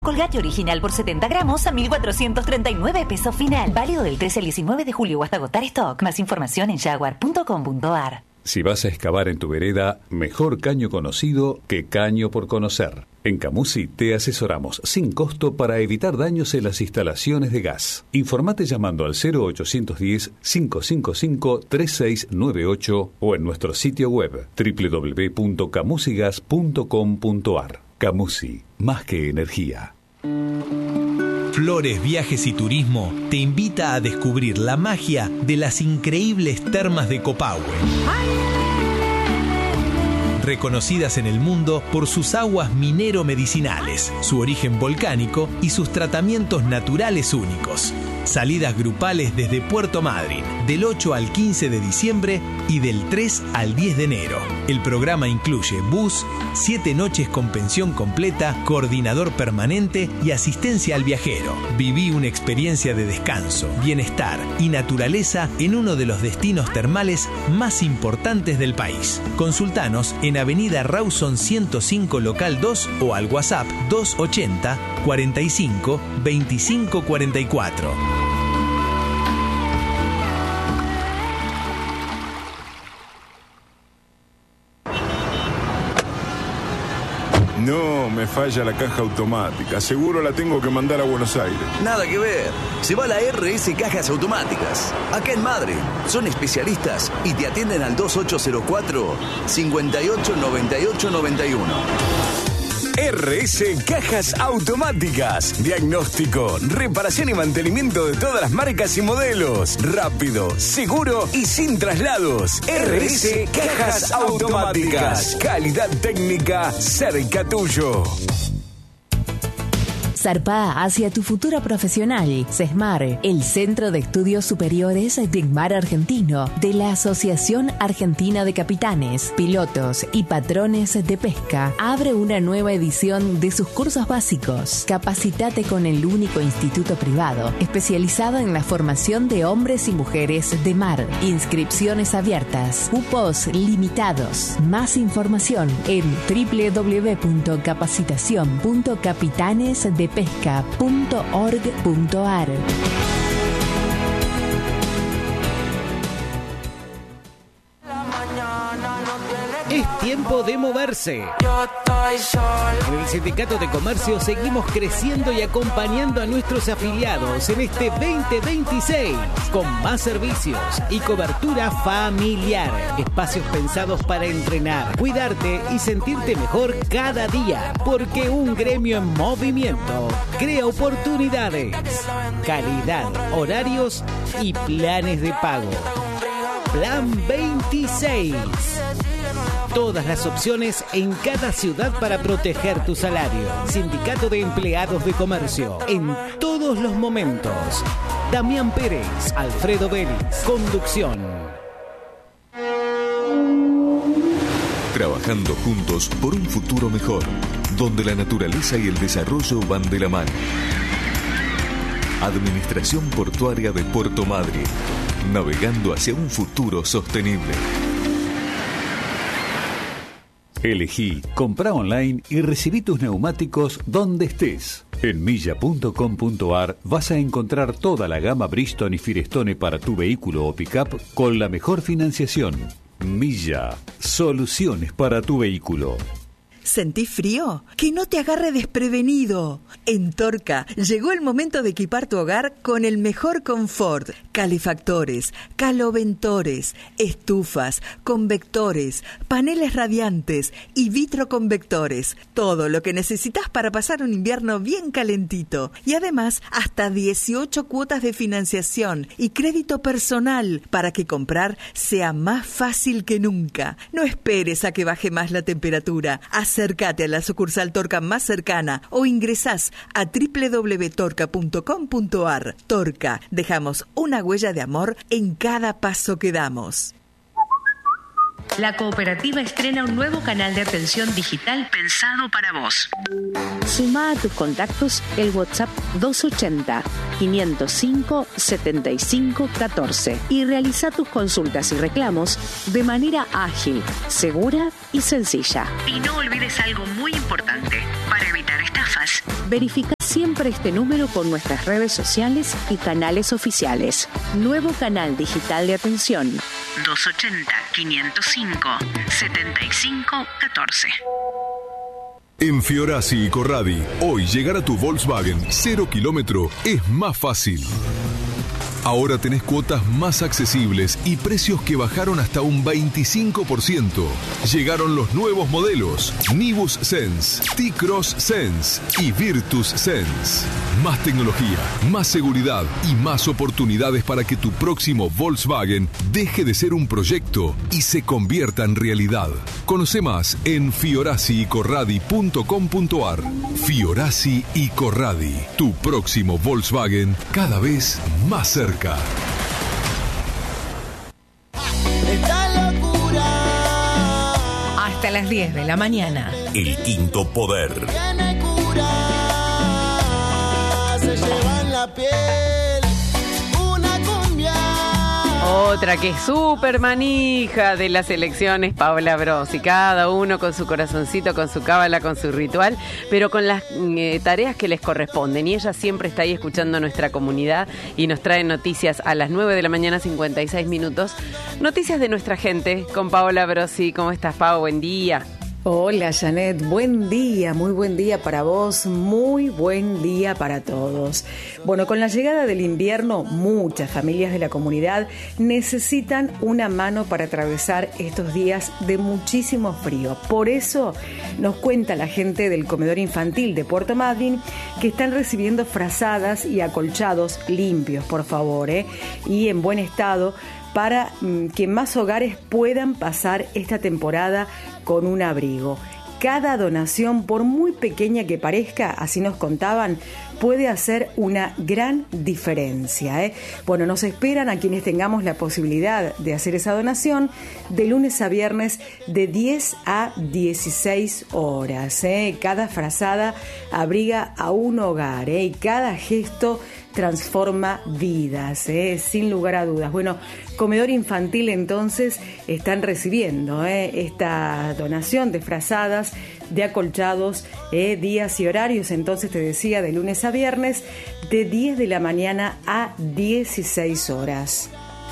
Colgate original por 70 gramos a 1.439 pesos final. Válido del 13 al 19 de julio o hasta agotar stock. Más información en jaguar.com.ar. Si vas a excavar en tu vereda, mejor caño conocido que caño por conocer. En Camusi te asesoramos sin costo para evitar daños en las instalaciones de gas. Informate llamando al 0810-555-3698 o en nuestro sitio web www.camusigas.com.ar. Camusi, más que energía. Flores, Viajes y Turismo te invita a descubrir la magia de las increíbles termas de Copahue. Reconocidas en el mundo por sus aguas minero-medicinales, su origen volcánico y sus tratamientos naturales únicos. Salidas grupales desde Puerto Madryn, del 8 al 15 de diciembre y del 3 al 10 de enero. El programa incluye bus, 7 noches con pensión completa, coordinador permanente y asistencia al viajero. Viví una experiencia de descanso, bienestar y naturaleza en uno de los destinos termales más importantes del país. Consultanos en Avenida Rawson 105 Local 2 o al WhatsApp 280 45 25 44. No, me falla la caja automática. Seguro la tengo que mandar a Buenos Aires. Nada que ver. Se va a la RS Cajas Automáticas. Acá en Madre. Son especialistas y te atienden al 2804-589891. RS Cajas Automáticas. Diagnóstico, reparación y mantenimiento de todas las marcas y modelos. Rápido, seguro y sin traslados. RS Cajas Automáticas. Calidad técnica cerca tuyo. Zarpá hacia tu futuro profesional. CESMAR, el Centro de Estudios Superiores del Mar Argentino, de la Asociación Argentina de Capitanes, Pilotos y Patrones de Pesca, abre una nueva edición de sus cursos básicos. Capacitate con el único instituto privado especializado en la formación de hombres y mujeres de mar. Inscripciones abiertas, cupos limitados. Más información en www.capacitacion.capitanesdepesca.org.ar. Es tiempo de moverse. En el Sindicato de Comercio seguimos creciendo y acompañando a nuestros afiliados en este 2026 con más servicios y cobertura familiar. Espacios pensados para entrenar, cuidarte y sentirte mejor cada día. Porque un gremio en movimiento crea oportunidades, calidad, horarios y planes de pago. Plan 26. Todas las opciones en cada ciudad para proteger tu salario. Sindicato de Empleados de Comercio. En todos los momentos. Damián Pérez, Alfredo Vélez. Conducción. Trabajando juntos por un futuro mejor, donde la naturaleza y el desarrollo van de la mano. Administración Portuaria de Puerto Madryn. Navegando hacia un futuro sostenible. Elegí, comprá online y recibí tus neumáticos donde estés. En milla.com.ar vas a encontrar toda la gama Bridgestone y Firestone para tu vehículo o pickup con la mejor financiación. Milla, soluciones para tu vehículo. ¿Sentís frío? ¡Que no te agarre desprevenido! En Torca llegó el momento de equipar tu hogar con el mejor confort. Calefactores, caloventores, estufas, convectores, paneles radiantes y vitroconvectores. Todo lo que necesitas para pasar un invierno bien calentito. Y además, hasta 18 cuotas de financiación y crédito personal para que comprar sea más fácil que nunca. No esperes a que baje más la temperatura. Acércate a la sucursal Torca más cercana o ingresás a www.torca.com.ar. Torca, dejamos una huella de amor en cada paso que damos. La cooperativa estrena un nuevo canal de atención digital pensado para vos. Suma a tus contactos el WhatsApp 280-505-7514 y realiza tus consultas y reclamos de manera ágil, segura y sencilla. Y no olvides algo muy importante para evitar estafas. Verifica siempre este número con nuestras redes sociales y canales oficiales. Nuevo canal digital de atención. 280-505-7514. En Fiorasi y Corradi, hoy llegar a tu Volkswagen 0 kilómetro es más fácil. Ahora tenés cuotas más accesibles y precios que bajaron hasta un 25%. Llegaron los nuevos modelos Nivus Sense, T-Cross Sense y Virtus Sense. Más tecnología, más seguridad y más oportunidades para que tu próximo Volkswagen deje de ser un proyecto y se convierta en realidad. Conoce más en fiorasiicorradi.com.ar. Fiorasi y Corradi, tu próximo Volkswagen cada vez más cerca. Esta locura. Hasta las 10 de la mañana. El quinto poder. Tiene cura. Se lleva en la piel una cumbia. Otra que es súper manija de las elecciones, Paola Brosi. Cada uno con su corazoncito, con su cábala, con su ritual, pero con las tareas que les corresponden. Y ella siempre está ahí escuchando a nuestra comunidad y nos trae noticias a las 9 de la mañana, 56 minutos. Noticias de nuestra gente con Paola Brosi. ¿Cómo estás, Pau? Buen día. Hola, Janet, buen día, muy buen día para vos, muy buen día para todos. Bueno, con la llegada del invierno, muchas familias de la comunidad necesitan una mano para atravesar estos días de muchísimo frío. Por eso nos cuenta la gente del comedor infantil de Puerto Madryn que están recibiendo frazadas y acolchados limpios, por favor, y en buen estado, para que más hogares puedan pasar esta temporada con un abrigo. Cada donación, por muy pequeña que parezca, así nos contaban, puede hacer una gran diferencia. Bueno, nos esperan a quienes tengamos la posibilidad de hacer esa donación de lunes a viernes de 10 a 16 horas. Cada frazada abriga a un hogar, y cada gesto transforma vidas, sin lugar a dudas. Bueno, comedor infantil entonces están recibiendo esta donación de frazadas, de acolchados, días y horarios, entonces te decía, de lunes a viernes, de 10 de la mañana a 16 horas.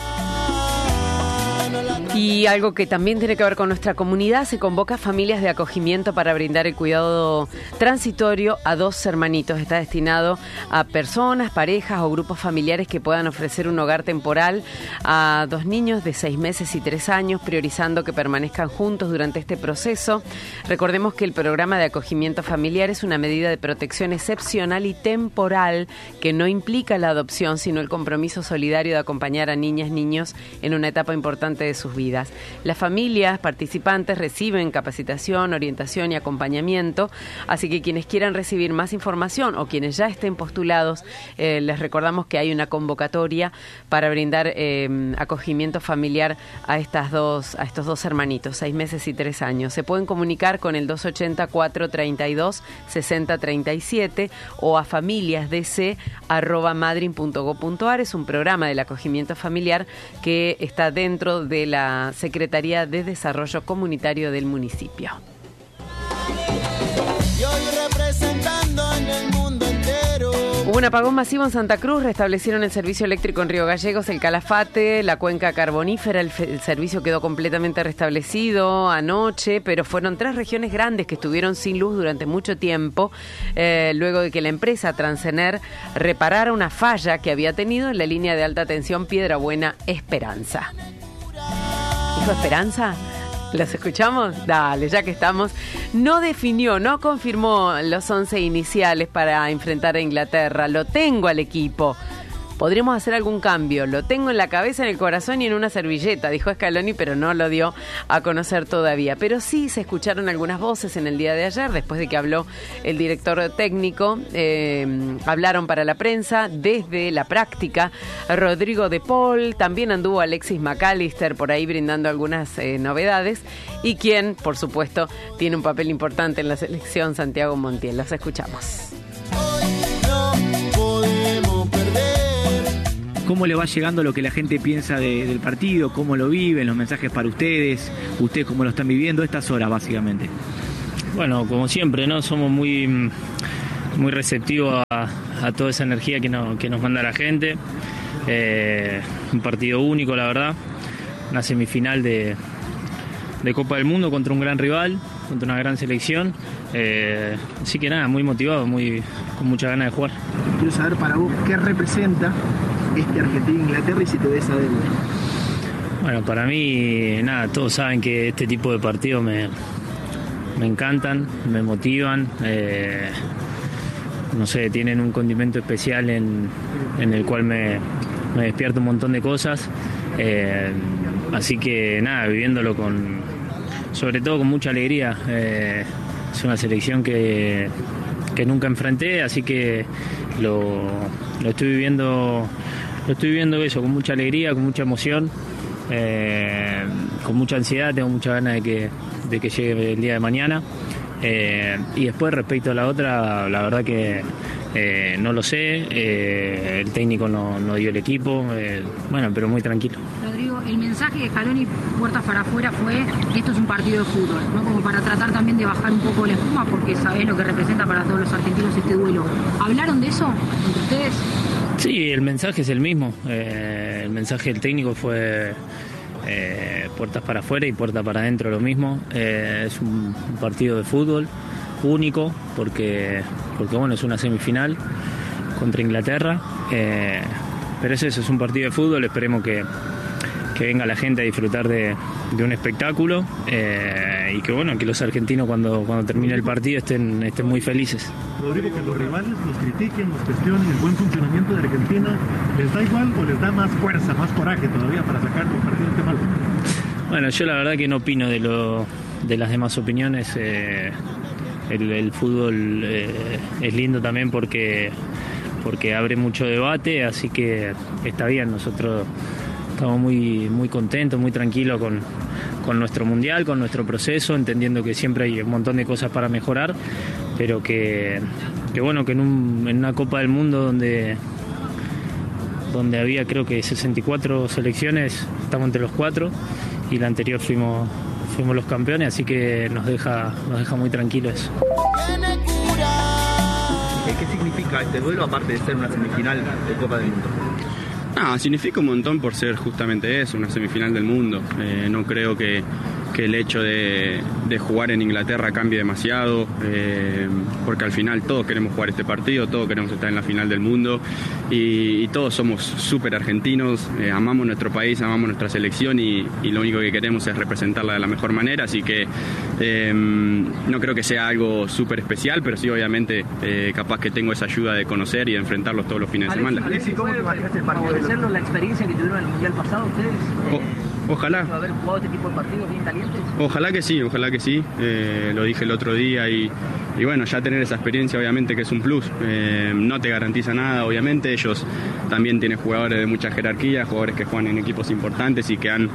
Y algo que también tiene que ver con nuestra comunidad, se convoca a familias de acogimiento para brindar el cuidado transitorio a 2 hermanitos. Está destinado a personas, parejas o grupos familiares que puedan ofrecer un hogar temporal a 2 niños de 6 meses y 3 años, priorizando que permanezcan juntos durante este proceso. Recordemos que el programa de acogimiento familiar es una medida de protección excepcional y temporal que no implica la adopción, sino el compromiso solidario de acompañar a niñas, niños en una etapa importante de sus vidas. Las familias participantes reciben capacitación, orientación y acompañamiento, así que quienes quieran recibir más información o quienes ya estén postulados, les recordamos que hay una convocatoria para brindar acogimiento familiar a estos dos hermanitos, 6 meses y 3 años. Se pueden comunicar con el 280-432-6037 o a familiasdc@madryn.gov.ar. Es un programa del acogimiento familiar que está dentro de la Secretaría de Desarrollo Comunitario del municipio. Y hoy representando en el mundo entero. Hubo un apagón masivo en Santa Cruz, restablecieron el servicio eléctrico en Río Gallegos, el Calafate, la cuenca carbonífera, el servicio quedó completamente restablecido anoche, pero fueron 3 regiones grandes que estuvieron sin luz durante mucho tiempo, luego de que la empresa Transener reparara una falla que había tenido en la línea de alta tensión Piedrabuena Esperanza. ¿Dijo Esperanza? ¿Los escuchamos? Dale, ya que estamos. No confirmó los 11 iniciales para enfrentar a Inglaterra. Lo tengo al equipo. Podríamos hacer algún cambio. Lo tengo en la cabeza, en el corazón y en una servilleta, dijo Scaloni, pero no lo dio a conocer todavía. Pero sí se escucharon algunas voces en el día de ayer, después de que habló el director técnico. Hablaron para la prensa desde la práctica Rodrigo de Paul, también anduvo Alexis McAllister por ahí brindando algunas novedades, y quien, por supuesto, tiene un papel importante en la selección, Santiago Montiel. Los escuchamos. ¿Cómo le va llegando lo que la gente piensa del partido? ¿Cómo lo viven? ¿Los mensajes para ustedes? ¿Ustedes cómo lo están viviendo estas horas, básicamente? Bueno, como siempre, ¿no? Somos muy muy receptivo a toda esa energía que nos manda la gente. Un partido único, la verdad. Una semifinal de Copa del Mundo contra un gran rival, contra una gran selección. Así que nada, muy motivado, con mucha ganas de jugar. Quiero saber para vos qué representa Argentina-Inglaterra y si te ves adentro. Bueno, para mí, nada, todos saben que este tipo de partidos me encantan, me motivan. No sé, tienen un condimento especial en el cual me despierta un montón de cosas. Así que nada, viviéndolo sobre todo con mucha alegría. Es una selección que nunca enfrenté, así que lo estoy viviendo eso con mucha alegría, con mucha emoción, con mucha ansiedad. Tengo mucha ganas de que llegue el día de mañana. Y después, respecto a la otra, la verdad que no lo sé. El técnico no dio el equipo, bueno, pero muy tranquilo. Rodrigo, el mensaje de Scaloni puertas para afuera fue: esto es un partido de fútbol, ¿no? Como para tratar también de bajar un poco la espuma, porque sabés lo que representa para todos los argentinos este duelo. ¿Hablaron de eso entre ustedes? Sí, el mensaje es el mismo. El mensaje del técnico fue puertas para afuera y puertas para adentro lo mismo. Es un partido de fútbol único porque bueno, es una semifinal contra Inglaterra, pero es eso, es un partido de fútbol. Esperemos que venga la gente a disfrutar de un espectáculo, y que bueno, que los argentinos cuando termine el partido estén muy felices. Rodrigo, que los rivales los critiquen, los cuestionen el buen funcionamiento de Argentina, ¿les da igual o les da más fuerza, más coraje todavía para sacar un partido este mal? Bueno, yo la verdad que no opino de las demás opiniones. El fútbol es lindo también porque abre mucho debate, así que está bien. Nosotros estamos muy contentos, muy tranquilos con nuestro mundial, con nuestro proceso, entendiendo que siempre hay un montón de cosas para mejorar, pero que bueno, que en una Copa del Mundo donde había creo que 64 selecciones, estamos entre los 4, y la anterior fuimos los campeones, así que nos deja muy tranquilos eso. ¿Qué significa este duelo, aparte de ser una semifinal de Copa del Mundo? Significa un montón por ser justamente eso, una semifinal del mundo. No creo que el hecho de jugar en Inglaterra cambie demasiado, porque al final todos queremos jugar este partido, todos queremos estar en la final del mundo, y todos somos súper argentinos, amamos nuestro país, amamos nuestra selección, y lo único que queremos es representarla de la mejor manera, así que no creo que sea algo súper especial, pero sí, obviamente, capaz que tengo esa ayuda de conocer y de enfrentarlos todos los fines de semana. Alexis, ¿cómo te imaginaste el partido? ¿Favorecernos la experiencia que tuvieron en el Mundial pasado ustedes? Ojalá. ¿Haber jugado este tipo de partidos bien calientes? Ojalá que sí. Lo dije el otro día y bueno, ya tener esa experiencia obviamente que es un plus. No te garantiza nada, obviamente. Ellos también tienen jugadores de mucha jerarquía, jugadores que juegan en equipos importantes y que han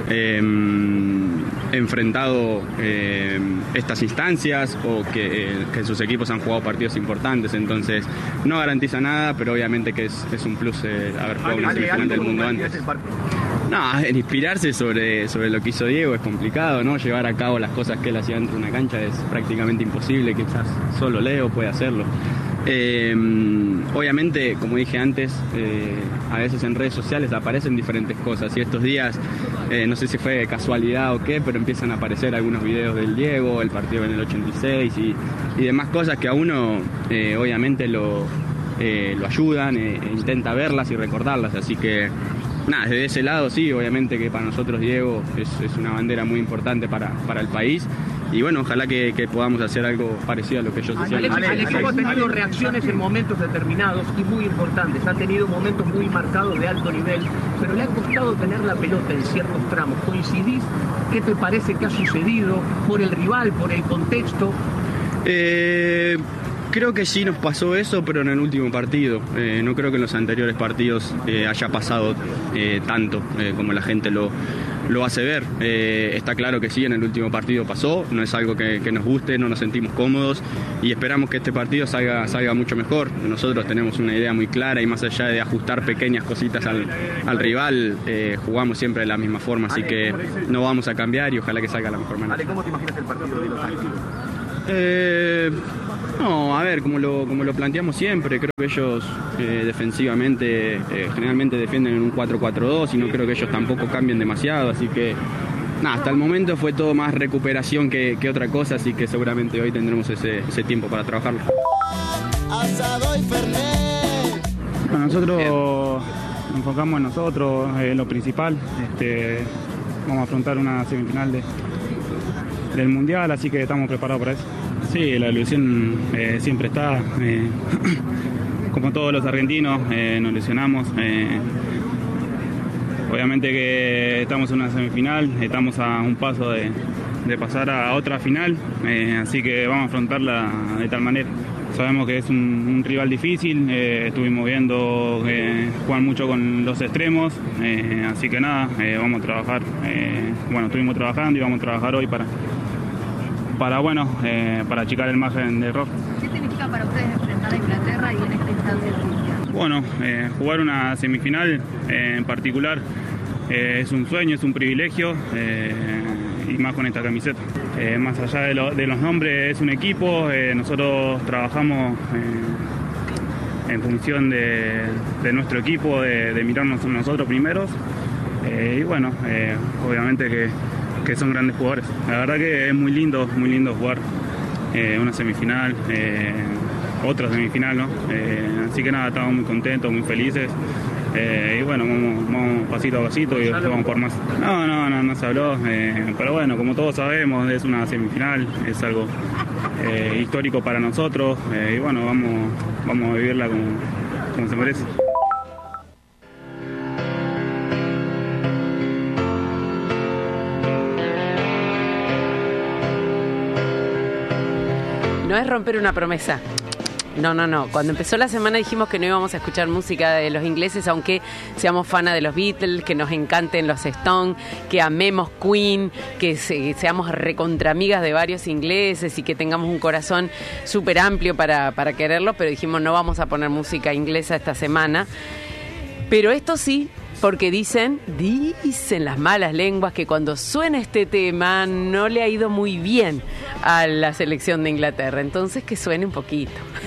enfrentado estas instancias, o que sus equipos han jugado partidos importantes. Entonces no garantiza nada, pero obviamente que es un plus haber jugado una semifinal del mundo antes. No, inspirarse sobre lo que hizo Diego es complicado, ¿no? Llevar a cabo las cosas que él hacía dentro de una cancha es prácticamente imposible, quizás solo Leo puede hacerlo. Obviamente, como dije antes, a veces en redes sociales aparecen diferentes cosas, y estos días, no sé si fue casualidad o qué, pero empiezan a aparecer algunos videos del Diego, el partido en el 86 y demás cosas que a uno obviamente lo ayudan, intenta verlas y recordarlas, así que nada, desde ese lado sí, obviamente que para nosotros Diego es una bandera muy importante para el país, y bueno, ojalá que podamos hacer algo parecido a lo que ellos hicieron. El equipo ha tenido reacciones en momentos determinados y muy importantes, ha tenido momentos muy marcados de alto nivel, pero le ha costado tener la pelota en ciertos tramos. ¿Coincidís? ¿Qué te parece que ha sucedido por el rival, por el contexto? Creo que sí nos pasó eso, pero en el último partido. No creo que en los anteriores partidos haya pasado tanto como la gente lo hace ver. Está claro que sí, en el último partido pasó. No es algo que nos guste, no nos sentimos cómodos, y esperamos que este partido salga mucho mejor. Nosotros tenemos una idea muy clara, y más allá de ajustar pequeñas cositas al rival, jugamos siempre de la misma forma, así que no vamos a cambiar, y ojalá que salga de la mejor manera. Ale, ¿cómo te imaginas el partido de Los Ángeles? No, a ver, como lo planteamos siempre, creo que ellos defensivamente generalmente defienden en un 4-4-2 y no creo que ellos tampoco cambien demasiado, así que nada, hasta el momento fue todo más recuperación que otra cosa, así que seguramente hoy tendremos ese tiempo para trabajarlo. Asado y fernet. Bueno, nosotros nos enfocamos en nosotros, lo principal. Vamos a afrontar una semifinal del Mundial, así que estamos preparados para eso. Sí, la ilusión siempre está. Como todos los argentinos, nos lesionamos. Obviamente que estamos en una semifinal, estamos a un paso de pasar a otra final, así que vamos a afrontarla de tal manera. Sabemos que es un rival difícil, estuvimos viendo que juegan mucho con los extremos, así que nada, vamos a trabajar. Estuvimos trabajando y vamos a trabajar hoy para achicar el margen de error. ¿Qué significa para ustedes enfrentar a Inglaterra y en esta instancia Cristian? Bueno, jugar una semifinal en particular es un sueño, es un privilegio, y más con esta camiseta. Más allá de los nombres, es un equipo, nosotros trabajamos en función de nuestro equipo, de mirarnos nosotros primeros, y bueno, obviamente que son grandes jugadores. La verdad que es muy lindo jugar una semifinal, otra semifinal, ¿no? Así que nada, estamos muy contentos, muy felices. Y bueno, vamos pasito a pasito y después vamos por más. No se habló, pero bueno, como todos sabemos, es una semifinal, es algo histórico para nosotros, y bueno, vamos a vivirla como se merece. No es romper una promesa. No. Cuando empezó la semana dijimos que no íbamos a escuchar música de los ingleses, aunque seamos fanas de los Beatles, que nos encanten los Stones, que amemos Queen, que seamos recontraamigas de varios ingleses y que tengamos un corazón súper amplio para quererlos, pero dijimos no vamos a poner música inglesa esta semana. Pero esto sí, porque dicen las malas lenguas que cuando suena este tema no le ha ido muy bien a la selección de Inglaterra. Entonces que suene un poquito.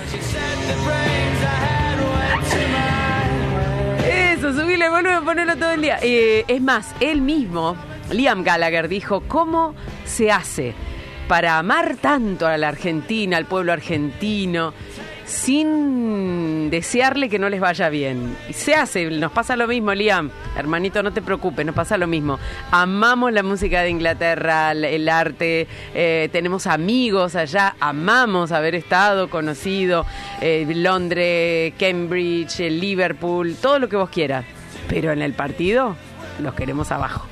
Eso, subile el volumen, ponelo todo el día. Es más, él mismo, Liam Gallagher, dijo ¿cómo se hace para amar tanto a la Argentina, al pueblo argentino, sin desearle que no les vaya bien? Y se hace, nos pasa lo mismo, Liam, hermanito, no te preocupes, nos pasa lo mismo. Amamos la música de Inglaterra, el arte, tenemos amigos allá, amamos haber estado, conocido Londres, Cambridge, Liverpool, todo lo que vos quieras, pero en el partido los queremos abajo.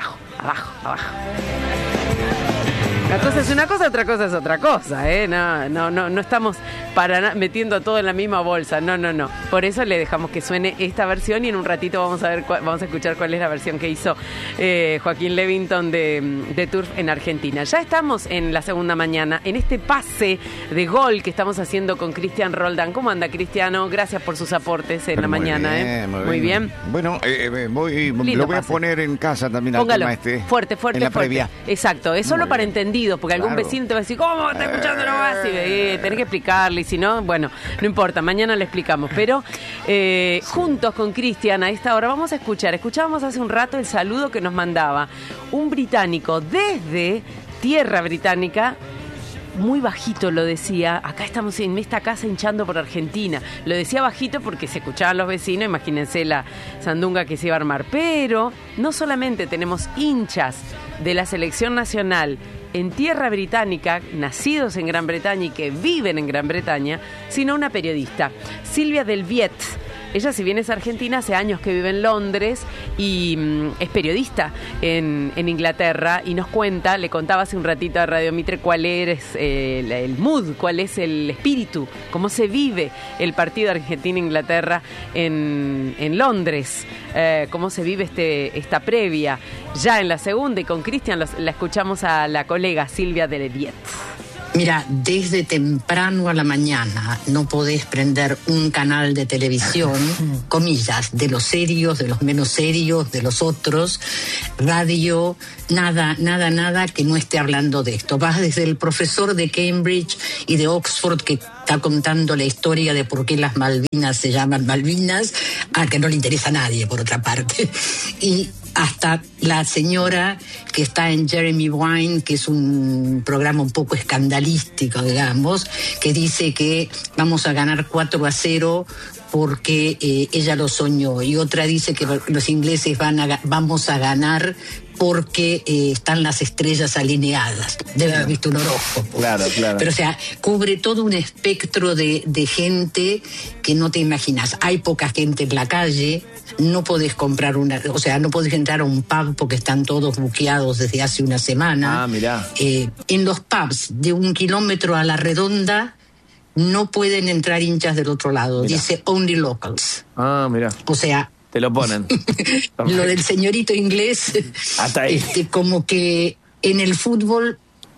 Una cosa es una cosa, otra cosa es otra cosa, No estamos metiendo todo en la misma bolsa, no. Por eso le dejamos que suene esta versión y en un ratito vamos a escuchar cuál es la versión que hizo Joaquín Levington de Turf en Argentina. Ya estamos en la segunda mañana, en este pase de gol que estamos haciendo con Cristian Roldán. ¿Cómo anda, Cristiano? Gracias por sus aportes en la mañana. Muy bien. Bueno, lo voy a poner en casa también. Póngalo, al tema fuerte. En la previa. Exacto, es solo para entendidos, porque algún vecino te va a decir, ¿cómo está escuchando nomás? Y tenés que explicarle, y si no, bueno, no importa, mañana le explicamos. Pero juntos con Cristian a esta hora vamos a escuchábamos hace un rato el saludo que nos mandaba un británico desde tierra británica. Muy bajito lo decía, acá estamos en esta casa hinchando por Argentina. Lo decía bajito porque se escuchaban los vecinos, imagínense la sandunga que se iba a armar. Pero no solamente tenemos hinchas de la selección nacional en tierra británica, nacidos en Gran Bretaña y que viven en Gran Bretaña, sino una periodista, Silvia Del Viet. Ella, si bien es argentina, hace años que vive en Londres y es periodista en Inglaterra y le contaba hace un ratito a Radio Mitre cuál es el mood, cuál es el espíritu, cómo se vive el partido Argentina-Inglaterra en Londres, cómo se vive esta previa ya en la segunda, y con Cristian la escuchamos a la colega Silvia Del Viet. Mira, desde temprano a la mañana no podés prender un canal de televisión, comillas, de los serios, de los menos serios, de los otros, radio, nada que no esté hablando de esto. Vas desde el profesor de Cambridge y de Oxford que está contando la historia de por qué las Malvinas se llaman Malvinas, a que no le interesa a nadie, por otra parte. Y hasta la señora que está en Jeremy Wine, que es un programa un poco escandalístico, digamos, que dice que vamos a ganar 4-0 porque ella lo soñó, y otra dice que los ingleses vamos a ganar porque están las estrellas alineadas. Debe haber visto un horóscopo. Claro. Pero, o sea, cubre todo un espectro de gente que no te imaginas. Hay poca gente en la calle, no podés comprar no podés entrar a un pub porque están todos buqueados desde hace una semana. Ah, mirá. En los pubs de 1 kilómetro a la redonda no pueden entrar hinchas del otro lado. Mirá. Dice only locals. Ah, mirá. O sea, te lo ponen. Lo del señorito inglés, hasta ahí. Como que en el fútbol,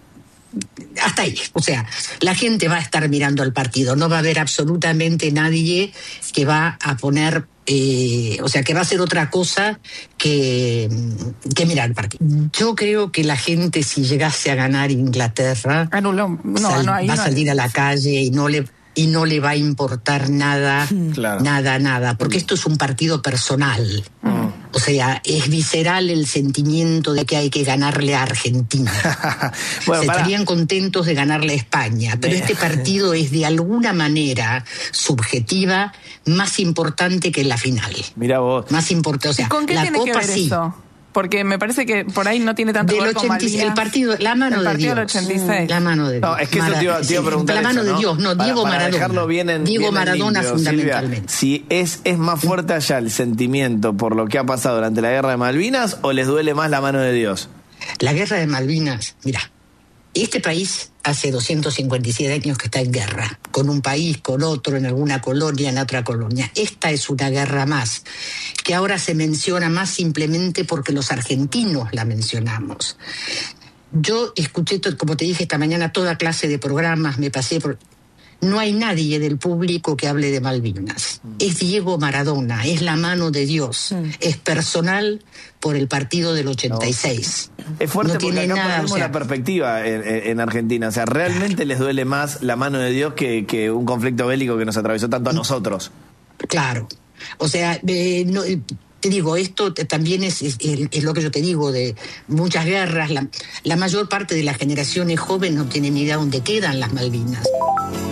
hasta ahí. O sea, la gente va a estar mirando el partido. No va a haber absolutamente nadie que va a poner, que va a hacer otra cosa que mirar el partido. Yo creo que la gente, si llegase a ganar Inglaterra, va a salir a la calle y no le va a importar nada, nada, porque esto es un partido personal. O sea, es visceral el sentimiento de que hay que ganarle a Argentina. Estarían contentos de ganarle a España, pero este partido es de alguna manera subjetiva más importante que la final. Mira vos. Más importante, o sea, ¿con qué la tiene Copa que ver sí. Eso? Porque me parece que por ahí no tiene tanto que ver con Malvinas. El partido, la mano de Dios. El partido del 86. La mano de Dios. No, es que eso te iba a preguntar. La mano eso, de Dios, no, Diego para Maradona. Dejarlo bien Diego Maradona limpio, fundamentalmente. Silvia, si es más fuerte allá el sentimiento por lo que ha pasado durante la guerra de Malvinas, o les duele más la mano de Dios. La guerra de Malvinas, mira, este país hace 257 años que está en guerra, con un país, con otro, en alguna colonia, en otra colonia. Esta es una guerra más, que ahora se menciona más simplemente porque los argentinos la mencionamos. Yo escuché, como te dije esta mañana, toda clase de programas, me pasé por... No hay nadie del público que hable de Malvinas. Es Diego Maradona, es la mano de Dios. Es personal por el partido del 86. Es fuerte, no porque tiene acá nada, perdemos la perspectiva en Argentina. O sea, realmente les duele más la mano de Dios que un conflicto bélico que nos atravesó tanto a nosotros. Claro. O sea, te digo, esto también es lo que yo te digo, de muchas guerras. La mayor parte de las generaciones jóvenes no tienen ni idea dónde quedan las Malvinas.